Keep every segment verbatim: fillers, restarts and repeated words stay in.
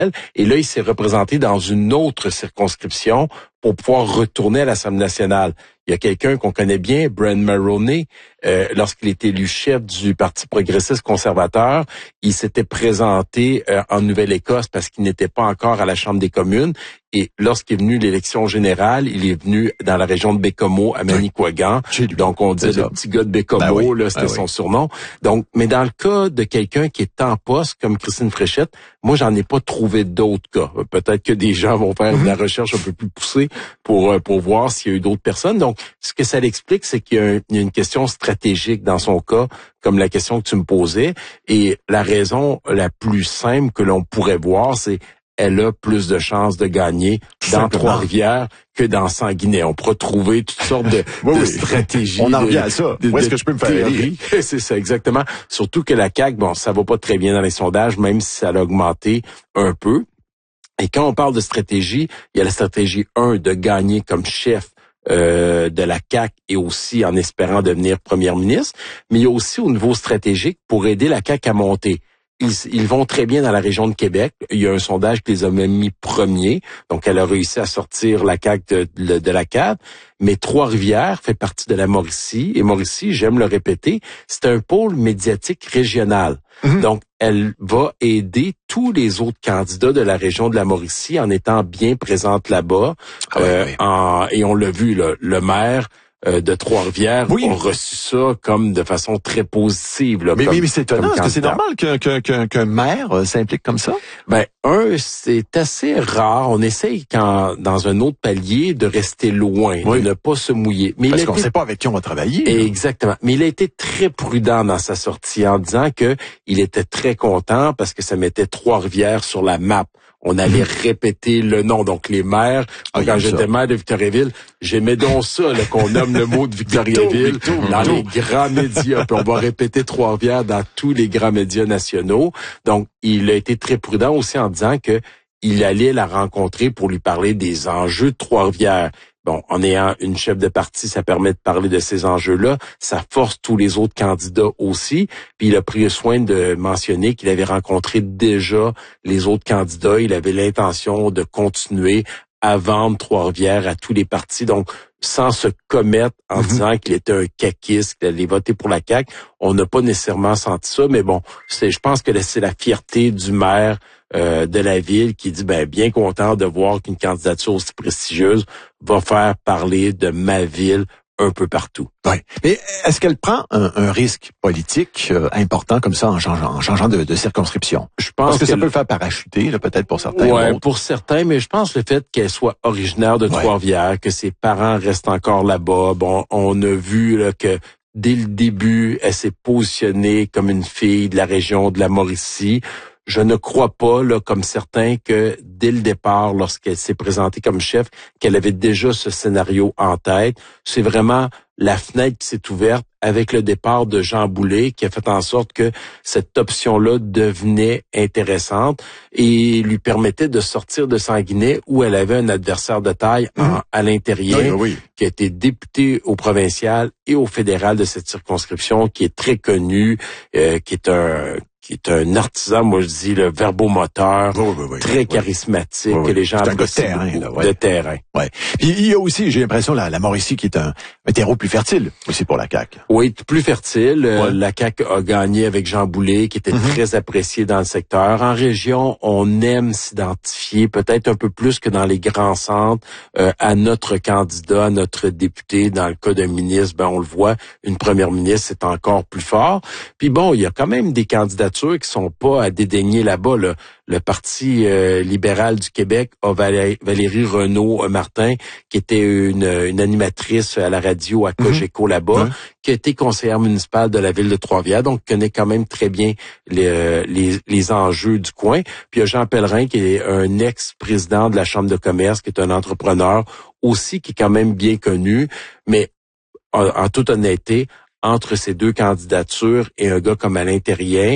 Et là, il s'est représenté dans une autre circonscription pour pouvoir retourner à l'Assemblée nationale. Il y a quelqu'un qu'on connaît bien, Brian Mulroney, euh, lorsqu'il était élu chef du Parti progressiste conservateur, il s'était présenté euh, en Nouvelle-Écosse parce qu'il n'était pas encore à la Chambre des communes. Et lorsqu'il est venu l'élection générale, il est venu dans la région de Baie-Comeau, à Manicouagan. Oui. Donc, on dit le petit gars de Baie-Comeau, ben oui. là, c'était ben son oui. surnom. Donc, mais dans le cas de quelqu'un qui est en poste, comme Christine Fréchette, moi, j'en ai pas trouvé d'autres cas. Peut-être que des gens vont faire de la recherche un peu plus poussée pour pour voir s'il y a eu d'autres personnes. Donc, ce que ça l'explique, c'est qu'il y a, un, il y a une question stratégique dans son cas, comme la question que tu me posais. Et la raison la plus simple que l'on pourrait voir, c'est elle a plus de chances de gagner dans Trois-Rivières que dans Sanguinet. On pourra trouver toutes sortes de, oui, de oui. stratégies. On en revient à ça. De, Où est-ce que je peux me faire aider? C'est ça, exactement. Surtout que la C A Q, bon, ça va pas très bien dans les sondages, même si ça a augmenté un peu. Et quand on parle de stratégie, il y a la stratégie un de gagner comme chef euh, de la C A Q et aussi en espérant devenir première ministre. Mais il y a aussi au niveau stratégique pour aider la C A Q à monter. Ils, ils vont très bien dans la région de Québec. Il y a un sondage qui les a même mis premiers. Donc, elle a réussi à sortir la C A Q de, de, de la C A Q. Mais Trois-Rivières fait partie de la Mauricie. Et Mauricie, j'aime le répéter, c'est un pôle médiatique régional. Mm-hmm. Donc, elle va aider tous les autres candidats de la région de la Mauricie en étant bien présente là-bas. Ah euh, oui, oui. En, et on l'a vu, là, le maire de Trois-Rivières oui. ont reçu ça comme de façon très positive. Là, mais, comme, mais, mais c'est étonnant, est-ce que c'est normal qu'un, qu'un, qu'un, qu'un maire euh, s'implique comme ça? Ben, un, c'est assez rare. On essaye quand dans un autre palier de rester loin, oui. de ne pas se mouiller. Mais Parce il qu'on ne été... sait pas avec qui on va travailler. Et exactement. Mais il a été très prudent dans sa sortie en disant que il était très content parce que ça mettait Trois-Rivières sur la map. On allait mmh. répéter le nom. Donc, les maires, ah, quand j'étais maire de Victoriaville, j'aimais donc ça, là, qu'on nomme le mot de Victoriaville Victor, Victor, dans Victor. les grands médias. Puis on va répéter Trois-Rivières dans tous les grands médias nationaux. Donc, il a été très prudent aussi en disant que il allait la rencontrer pour lui parler des enjeux de Trois-Rivières. Bon, en ayant une chef de parti, ça permet de parler de ces enjeux-là. Ça force tous les autres candidats aussi. Puis il a pris soin de mentionner qu'il avait rencontré déjà les autres candidats. Il avait l'intention de continuer à vendre Trois-Rivières à tous les partis. Donc, sans se commettre en mm-hmm. disant qu'il était un caquiste, qu'il allait voter pour la C A Q. On n'a pas nécessairement senti ça, mais bon, c'est, je pense que c'est la fierté du maire euh, de la ville qui dit, ben, bien content de voir qu'une candidature aussi prestigieuse va faire parler de ma ville un peu partout. Oui. Mais est-ce qu'elle prend un, un risque politique euh, important comme ça en changeant, en changeant de, de circonscription? Je pense Parce que ça peut le faire parachuter, là, peut-être pour certains. Ouais, pour certains, mais je pense le fait qu'elle soit originaire de ouais. Trois-Rivières, que ses parents restent encore là-bas. Bon, on a vu là, que dès le début, elle s'est positionnée comme une fille de la région de la Mauricie. Je ne crois pas, là, comme certains, que dès le départ, lorsqu'elle s'est présentée comme chef, qu'elle avait déjà ce scénario en tête. C'est vraiment la fenêtre qui s'est ouverte avec le départ de Jean Boulet qui a fait en sorte que cette option-là devenait intéressante et lui permettait de sortir de Sanguinet où elle avait un adversaire de taille mmh. en, à l'intérieur oui, oui. qui a été député au provincial et au fédéral de cette circonscription, qui est très connu, euh, qui est un... qui est un artisan, moi je dis le verbomoteur, oui, oui, oui, très oui, charismatique, oui, oui. que les gens apprécient de terrain, là, ouais. de terrain. Ouais. Puis il y a aussi, j'ai l'impression, la, la Mauricie qui est un, un terreau plus fertile aussi pour la C A Q. Oui, plus fertile. Ouais. La C A Q a gagné avec Jean Boulet, qui était mm-hmm. très apprécié dans le secteur. En région, on aime s'identifier, peut-être un peu plus que dans les grands centres, euh, à notre candidat, à notre député. Dans le cas d'un ministre, ben on le voit, une première ministre, c'est encore plus fort. Puis bon, il y a quand même des candidatures qui sont pas à dédaigner là-bas. Là. Le Parti euh, libéral du Québec a Valérie, Valérie Renaud-Martin, qui était une, une animatrice à la radio à Cogeco mm-hmm. là-bas, ouais. qui a été conseillère municipale de la ville de Trois-Rivières, donc connaît quand même très bien les, les, les enjeux du coin. Puis il y a Jean Pellerin, qui est un ex-président de la Chambre de commerce, qui est un entrepreneur aussi, qui est quand même bien connu. Mais en, en toute honnêteté, entre ces deux candidatures et un gars comme Alain Terrien,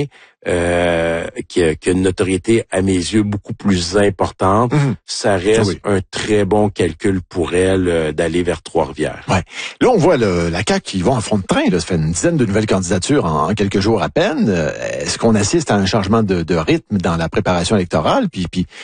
euh, qui, a, qui a une notoriété à mes yeux beaucoup plus importante, mmh. ça reste oui. un très bon calcul pour elle euh, d'aller vers Trois-Rivières. Ouais. Là, on voit le, la C A Q qui va en front de train. Là. Ça fait une dizaine de nouvelles candidatures en, en quelques jours à peine. Est-ce qu'on assiste à un changement de, de rythme dans la préparation électorale? Puis, puis